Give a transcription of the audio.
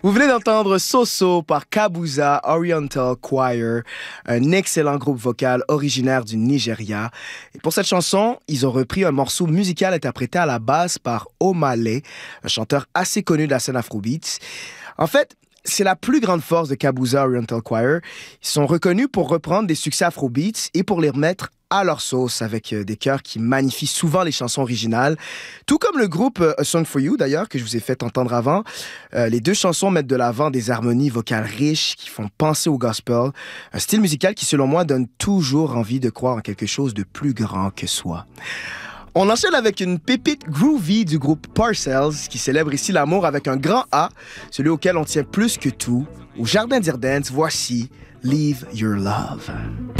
Vous venez d'entendre So par Kabuza Oriental Choir, un excellent groupe vocal originaire du Nigeria. Et pour cette chanson, ils ont repris un morceau musical interprété à la base par Omale, un chanteur assez connu de la scène afrobeat. En fait, c'est la plus grande force de Kabuza Oriental Choir. Ils sont reconnus pour reprendre des succès afrobeats et pour les remettre à leur sauce avec des chœurs qui magnifient souvent les chansons originales. Tout comme le groupe A Song For You, d'ailleurs, que je vous ai fait entendre avant. Les deux chansons mettent de l'avant des harmonies vocales riches qui font penser au gospel. Un style musical qui, selon moi, donne toujours envie de croire en quelque chose de plus grand que soi. On enchaîne avec une pépite groovy du groupe Parcells qui célèbre ici l'amour avec un grand A, celui auquel on tient plus que tout. Au Jardin d'Irdance, voici Leave Your Love.